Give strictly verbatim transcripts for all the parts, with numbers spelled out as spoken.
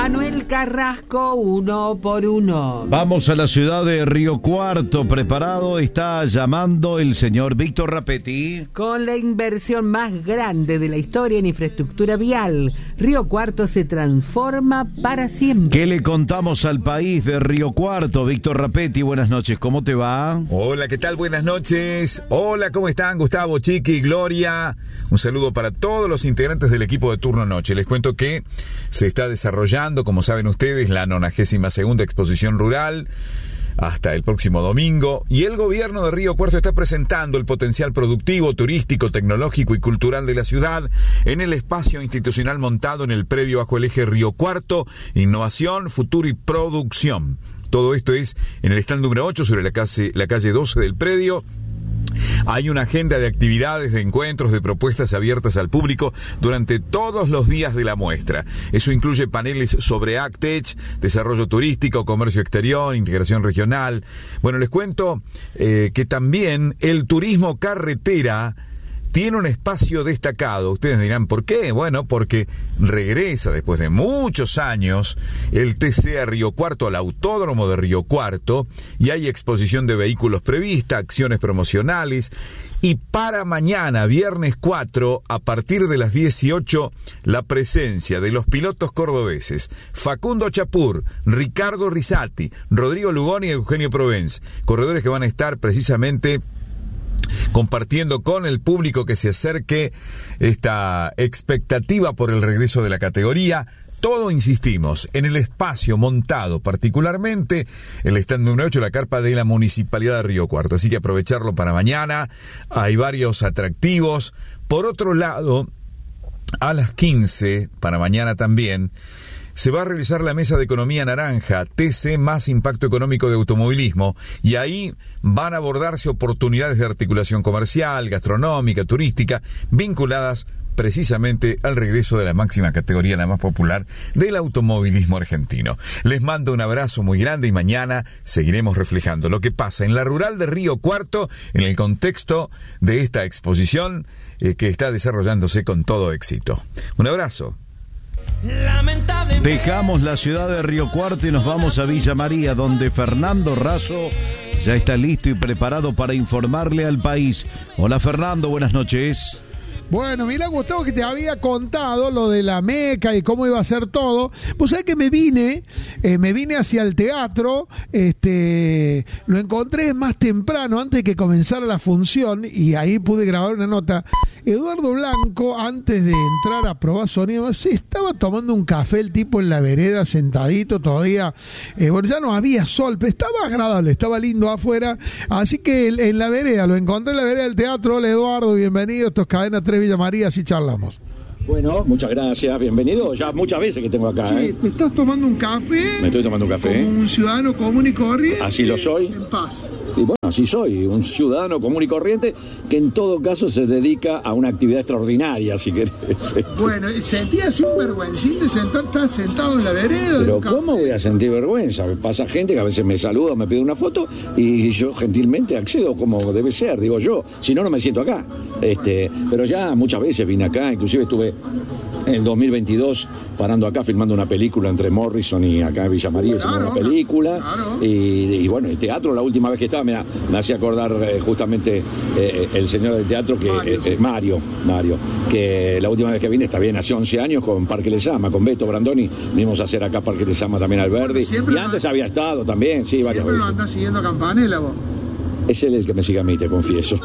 Manuel Carrasco, uno por uno. Vamos a la ciudad de Río Cuarto. Preparado está llamando el señor Víctor Rapetti. Con la inversión más grande de la historia en infraestructura vial, Río Cuarto se transforma para siempre. ¿Qué le contamos al país de Río Cuarto? Víctor Rapetti, buenas noches, ¿cómo te va? Hola, ¿qué tal? Buenas noches. Hola, ¿cómo están? Gustavo, Chiqui, Gloria. Un saludo para todos los integrantes del equipo de Turno Noche. Les cuento que se está desarrollando, como saben ustedes, la nonagésima segunda exposición rural hasta el próximo domingo, y el gobierno de Río Cuarto está presentando el potencial productivo, turístico, tecnológico y cultural de la ciudad en el espacio institucional montado en el predio bajo el eje Río Cuarto, Innovación, Futuro y Producción. Todo esto es en el stand número ocho sobre la calle, la calle doce del predio. Hay una agenda de actividades, de encuentros, de propuestas abiertas al público durante todos los días de la muestra. Eso incluye paneles sobre AgTech, desarrollo turístico, comercio exterior, integración regional. Bueno, les cuento eh, que también el turismo carretera tiene un espacio destacado. Ustedes dirán, ¿por qué? Bueno, porque regresa después de muchos años el T C a Río Cuarto, al Autódromo de Río Cuarto, y hay exposición de vehículos prevista, acciones promocionales, y para mañana, viernes cuatro, a partir de las dieciocho, la presencia de los pilotos cordobeses Facundo Chapur, Ricardo Rizzati, Rodrigo Lugoni y Eugenio Provence, corredores que van a estar precisamente compartiendo con el público que se acerque esta expectativa por el regreso de la categoría. Todo, insistimos, en el espacio montado, particularmente el stand número ocho, la carpa de la Municipalidad de Río Cuarto. Así que aprovecharlo para mañana. Hay varios atractivos. Por otro lado, a las quince, para mañana también, se va a realizar la Mesa de Economía Naranja, T C más Impacto Económico de Automovilismo, y ahí van a abordarse oportunidades de articulación comercial, gastronómica, turística, vinculadas precisamente al regreso de la máxima categoría, la más popular del automovilismo argentino. Les mando un abrazo muy grande y mañana seguiremos reflejando lo que pasa en la rural de Río Cuarto en el contexto de esta exposición eh, que está desarrollándose con todo éxito. Un abrazo. Dejamos la ciudad de Río Cuarto y nos vamos a Villa María, donde Fernando Razo ya está listo y preparado para informarle al país. Hola Fernando, buenas noches. Bueno, mira, Gustavo, que te había contado lo de la Meca y cómo iba a ser todo. Pues sabés que me vine, eh, me vine hacia el teatro, este, lo encontré más temprano, antes de que comenzara la función, y ahí pude grabar una nota. Eduardo Blanco, antes de entrar a probar sonido, se estaba tomando un café el tipo en la vereda, sentadito todavía. Eh, bueno, ya no había sol, pero estaba agradable, estaba lindo afuera. Así que en la vereda, lo encontré en la vereda del teatro. Hola Eduardo, bienvenido. Esto es Cadena tres Villa María, así charlamos. Bueno, muchas gracias, bienvenido. Ya muchas veces que tengo acá. Sí, ¿eh? ¿Te estás tomando un café? Me estoy tomando un café. Como un ciudadano común y corriente. Así lo soy. En paz. Y bueno, así soy, un ciudadano común y corriente que en todo caso se dedica a una actividad extraordinaria, si querés. Bueno, ¿sentías un vergüencito de sentar, estar sentado en la vereda? Pero ¿cómo voy a sentir vergüenza? Pasa gente que a veces me saluda, me pide una foto y yo gentilmente accedo como debe ser, digo yo. Si no, no me siento acá. Este, pero ya muchas veces vine acá, inclusive estuve en el dos mil veintidós parando acá filmando una película entre Morrison y acá en Villa María, claro, una película. Claro. Y, y bueno, el teatro, la última vez que estaba, me, me hacía acordar eh, justamente eh, el señor del teatro, que Mario, eh, sí. Mario, Mario, que la última vez que vine, está bien, hace once años, con Parque Lezama, con Beto Brandoni, vinimos a hacer acá Parque Lezama también al Verdi. Bueno, y antes lo, había estado también, sí, varias veces. ¿Siempre lo andás siguiendo a Campanella vos? Es él el que me sigue a mí, te confieso.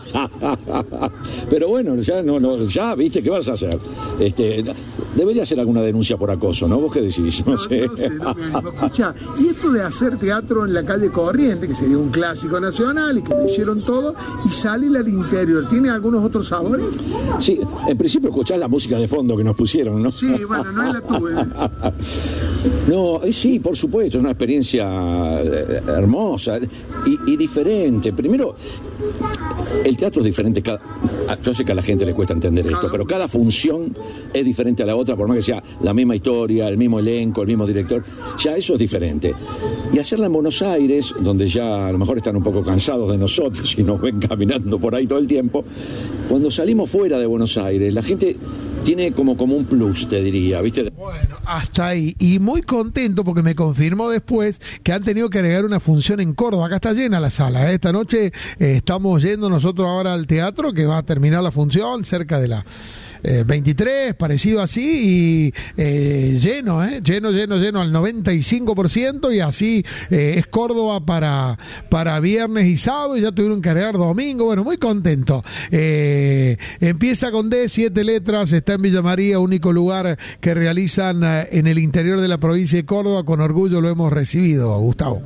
Pero bueno, ya, no, no, ya, viste, ¿qué vas a hacer? Este, debería hacer alguna denuncia por acoso, ¿no? ¿Vos qué decís? No, no sé. No sé, no me animo. Escuchá, y esto de hacer teatro en la calle Corriente, que sería un clásico nacional y que lo hicieron todo, y salir al interior, ¿tiene algunos otros sabores? Sí, en principio escuchás la música de fondo que nos pusieron, ¿no? Sí, bueno, no es la tuya. No, sí, por supuesto, es una experiencia hermosa y, y diferente. Primero, el teatro es diferente. Cada, yo sé que a la gente le cuesta entender esto, pero cada función es diferente a la otra, por más que sea la misma historia, el mismo elenco, el mismo director. Ya eso es diferente. Y hacerla en Buenos Aires, donde ya a lo mejor están un poco cansados de nosotros y nos ven caminando por ahí todo el tiempo, cuando salimos fuera de Buenos Aires, la gente tiene como, como un plus, te diría, ¿viste? Bueno, hasta ahí. Y muy contento porque me confirmó después que han tenido que agregar una función en Córdoba. Acá está llena la sala, ¿eh? Esta noche eh, estamos yendo nosotros ahora al teatro, que va a terminar la función cerca de la Eh, veintitrés, parecido así, y eh, lleno, eh, lleno, lleno, lleno al noventa y cinco por ciento, y así eh, es Córdoba para, para viernes y sábado, y ya tuvieron que agregar domingo. Bueno, muy contento. Eh, empieza con D, siete letras, está en Villa María, único lugar que realizan eh, en el interior de la provincia de Córdoba. Con orgullo lo hemos recibido, Gustavo.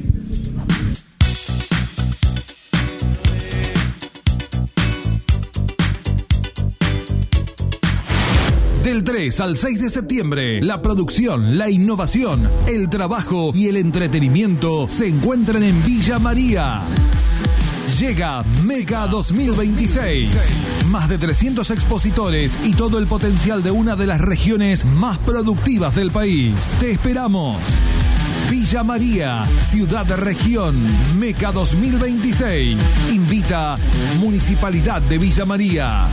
Del tres al seis de septiembre, la producción, la innovación, el trabajo y el entretenimiento se encuentran en Villa María. Llega Mega dos mil veintiséis. Más de trescientos expositores y todo el potencial de una de las regiones más productivas del país. Te esperamos. Villa María, Ciudad Región, Meca dos mil veintiséis. Invita Municipalidad de Villa María.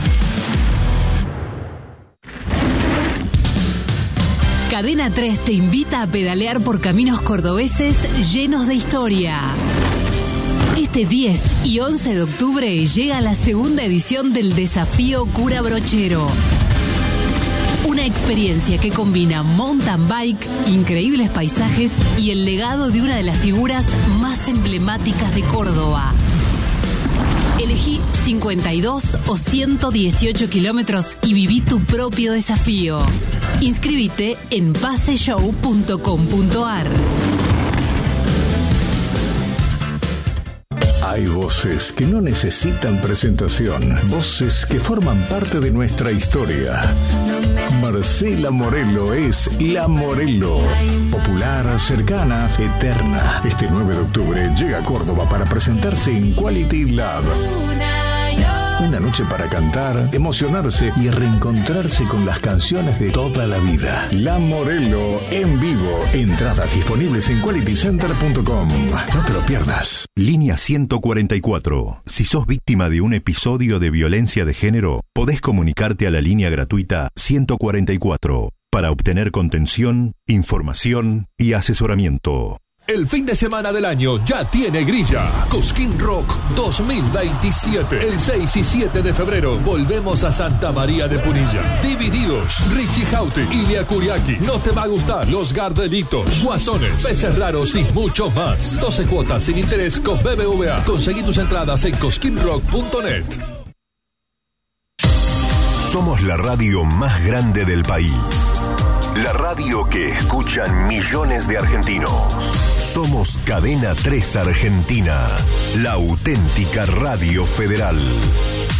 Cadena tres te invita a pedalear por caminos cordobeses llenos de historia. Este diez y once de octubre llega la segunda edición del Desafío Cura Brochero. Una experiencia que combina mountain bike, increíbles paisajes y el legado de una de las figuras más emblemáticas de Córdoba. Elegí cincuenta y dos o ciento dieciocho kilómetros y viví tu propio desafío. Inscríbete en paseshow punto com punto ar. Hay voces que no necesitan presentación, voces que forman parte de nuestra historia. Marcela Morelo es La Morelo, popular, cercana, eterna. Este nueve de octubre llega a Córdoba para presentarse en Quality Lab. Una noche para cantar, emocionarse y reencontrarse con las canciones de toda la vida. La Morelo en vivo. Entradas disponibles en quality center punto com. No te lo pierdas. Línea ciento cuarenta y cuatro. Si sos víctima de un episodio de violencia de género, podés comunicarte a la línea gratuita ciento cuarenta y cuatro para obtener contención, información y asesoramiento. El fin de semana del año ya tiene grilla. Cosquín Rock dos mil veintisiete. El seis y siete de febrero volvemos a Santa María de Punilla. Divididos, Richie Houghton, Ilia Kuriaki. No te va a gustar Los Gardelitos, Guasones, Peces Raros y mucho más. doce cuotas sin interés con B B V A. Conseguí tus entradas en cosquín rock punto net. Somos la radio más grande del país. La radio que escuchan millones de argentinos. Somos Cadena tres Argentina, la auténtica radio federal.